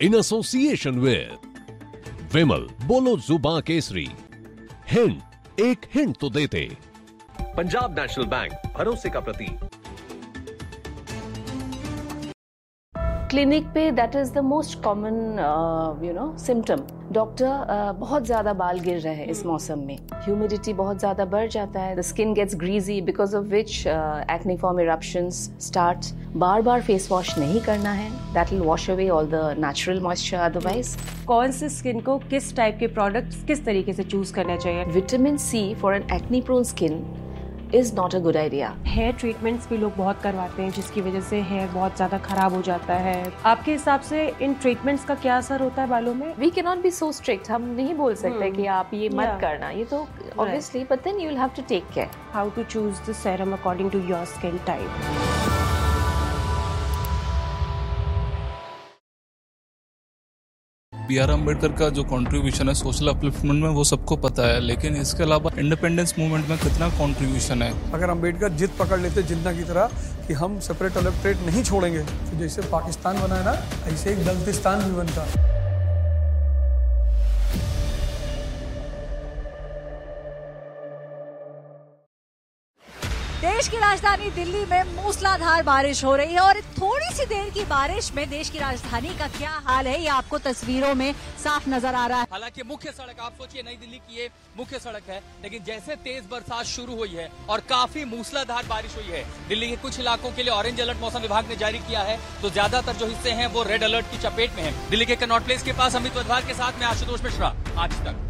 in association with विमल, बोलो जुबां Kesari. Hint, एक hint तो देते। पंजाब नेशनल बैंक, भरोसे का प्रतीक। क्लिनिक पे that is the most common symptom. Doctor बहुत ज्यादा बाल गिर रहे हैं इस मौसम में, ह्यूमिडिटी बहुत ज्यादा बढ़ जाता है, the skin gets greasy because of which एक्निफॉर्म eruptions start. Bar bar face wash नहीं करना है, that will wash away all the natural moisture otherwise. कौन से स्किन को किस टाइप के प्रोडक्ट्स किस तरीके से चूज करने चाहिए? Vitamin C for an acne prone skin is not a good idea. Hair treatments भी लोग बहुत करवाते हैं जिसकी वजह से हेयर बहुत ज्यादा खराब हो जाता है। आपके हिसाब से इन ट्रीटमेंट्स का क्या असर होता है बालों में? We cannot be so strict. हम नहीं बोल सकते कि आप ये मत करना, ये तो obviously, but then you will have to take care. How to choose the serum according to your skin type? B are Ambedkar का जो कंट्रीब्यूशन है सोशल अपलिफ्टमेंट में वो सबको पता है, लेकिन इसके अलावा इंडिपेंडेंस मूवमेंट में कितना कंट्रीब्यूशन है। अगर अम्बेडकर जिद पकड़ लेते जिन्ना की तरह कि हम सेपरेट इलेक्टोरेट नहीं छोड़ेंगे, तो जैसे पाकिस्तान बना है ना, ऐसे एक दलतिस्तान भी बनता। देश की राजधानी दिल्ली में मूसलाधार बारिश हो रही है और थोड़ी सी देर की बारिश में देश की राजधानी का क्या हाल है ये आपको तस्वीरों में साफ नजर आ रहा है। हालांकि मुख्य सड़क, आप सोचिए नई दिल्ली की ये मुख्य सड़क है, लेकिन जैसे तेज बरसात शुरू हुई है और काफी मूसलाधार बारिश हुई है, दिल्ली के कुछ इलाकों के लिए ऑरेंज अलर्ट मौसम विभाग ने जारी किया है, तो ज्यादातर जो हिस्से हैं वो रेड अलर्ट की चपेट में है। दिल्ली के कनॉट प्लेस के पास अमित वधवाल के साथ में आशुतोष मिश्रा, आज तक।